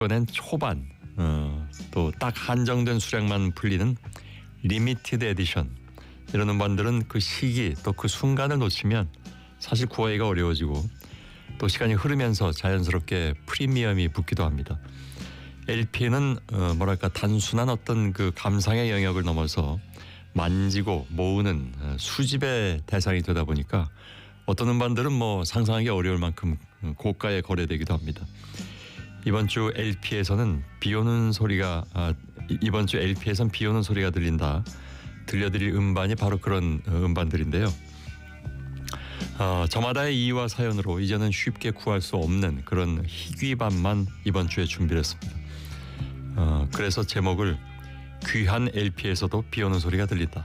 이번엔 초반 또 딱 한정된 수량만 풀리는 리미티드 에디션 이런 음반들은 그 시기 또 그 순간을 놓치면 사실 구하기가 어려워지고 또 시간이 흐르면서 자연스럽게 프리미엄이 붙기도 합니다. LP는 뭐랄까 단순한 어떤 그 감상의 영역을 넘어서 만지고 모으는 수집의 대상이 되다 보니까 어떤 음반들은 뭐 상상하기 어려울 만큼 고가에 거래되기도 합니다. 이번 주 LP에서는 비오는 소리가 이번 주 LP에선 비오는 소리가 들린다. 들려드릴 음반이 바로 그런 음반들인데요. 저마다의 이유와 사연으로 이제는 쉽게 구할 수 없는 그런 희귀반만 이번 주에 준비를 했습니다. 그래서 제목을 귀한 LP에서도 비오는 소리가 들린다.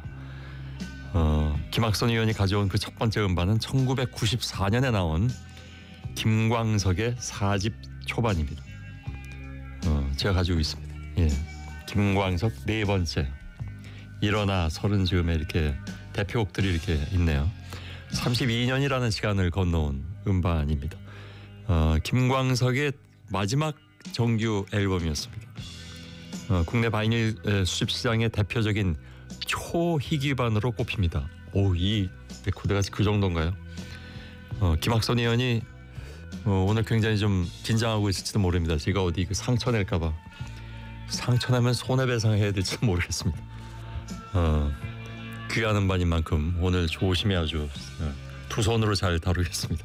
김학선 의원이 가져온 그 첫 번째 음반은 1994년에 나온 김광석의 4집 초반입니다. 제가 가지고 있습니다. 예. 김광석 네 번째 일어나 서른 즈음에 이렇게 대표곡들이 이렇게 있네요. 32년이라는 시간을 건너온 음반입니다. 김광석의 마지막 정규 앨범이었습니다. 국내 바이닐 수집 시장의 대표적인 초희귀반으로 꼽힙니다. 이 레코드가 그 정도인가요? 김학선 의원이 오늘 굉장히 좀 긴장하고 있을지도 모릅니다. 제가 어디 그 상처 낼까봐. 상처 내면 손해배상해야 될지 모르겠습니다. 귀한 음반인 만큼 오늘 조심히 아주 두 손으로 잘 다루겠습니다.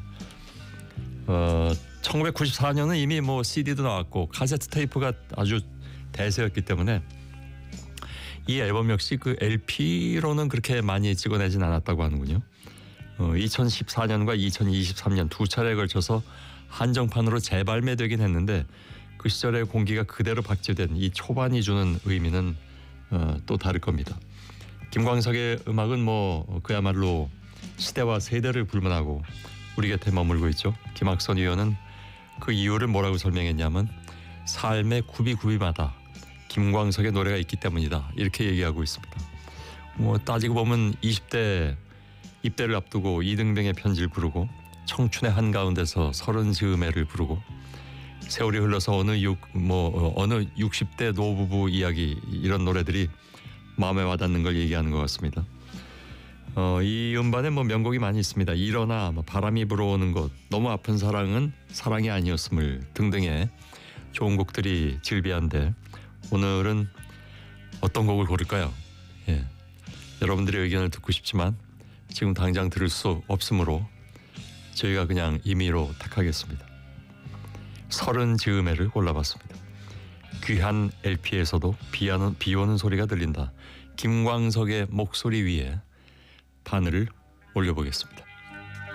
1994년은 이미 뭐 CD도 나왔고 카세트 테이프가 아주 대세였기 때문에 이 앨범 역시 그 LP로는 그렇게 많이 찍어내진 않았다고 하는군요. 2014년과 2023년 두 차례에 걸쳐서 한정판으로 재발매되긴 했는데 그 시절의 공기가 그대로 박제된 이 초반이 주는 의미는 또 다를 겁니다. 김광석의 음악은 뭐 그야말로 시대와 세대를 불문하고 우리 곁에 머물고 있죠. 김학선 의원은 그 이유를 뭐라고 설명했냐면 삶의 굽이굽이마다 김광석의 노래가 있기 때문이다 이렇게 얘기하고 있습니다. 뭐 따지고 보면 20대 입대를 앞두고 이등병의 편지를 부르고 청춘의 한가운데서 서른 즈음에를 부르고 세월이 흘러서 어느 60대 노부부 이야기 이런 노래들이 마음에 와닿는 걸 얘기하는 것 같습니다. 이 음반에 뭐 명곡이 많이 있습니다. 일어나, 바람이 불어오는 곳, 너무 아픈 사랑은 사랑이 아니었음을 등등의 좋은 곡들이 즐비한데 오늘은 어떤 곡을 고를까요? 예. 여러분들의 의견을 듣고 싶지만 지금 당장 들을 수 없으므로 저희가 그냥 임의로 택하겠습니다. 서른 즈음에를 골라봤습니다. 귀한 LP에서도 비 오는 소리가 들린다. 김광석의 목소리 위에 바늘을 올려보겠습니다.